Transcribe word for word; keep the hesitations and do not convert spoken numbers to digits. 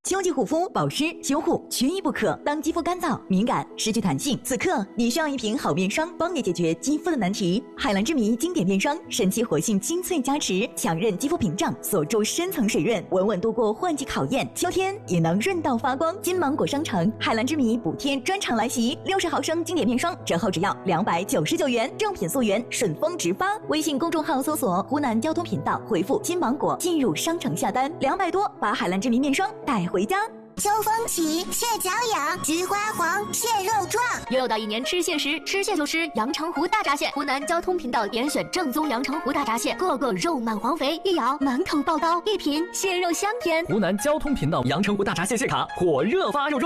秋季护肤、保湿、修护缺一不可。当肌肤干燥、敏感、失去弹性，此刻你需要一瓶好面霜，帮你解决肌肤的难题。海蓝之谜经典面霜，神奇活性精粹加持，强韧肌肤屏障，锁住深层水润，稳稳度过换季考验。秋天也能润到发光。金芒果商城海蓝之谜补贴专场来袭，六十毫升经典面霜折后只要两百九十九元，正品溯源，顺丰直发。微信公众号搜索湖南交通频道，回复金芒果进入商城下单，两百多把海蓝之谜面霜带回家。 秋风起，蟹脚痒，菊花黄，蟹肉壮。 又到一年吃蟹时，吃蟹就吃阳澄湖大闸蟹。湖南交通频道严选正宗阳澄湖大闸蟹，个个肉满黄肥，一咬满口爆刀，一品蟹肉香甜。 湖南交通频道阳澄湖大闸蟹蟹卡火热发售中。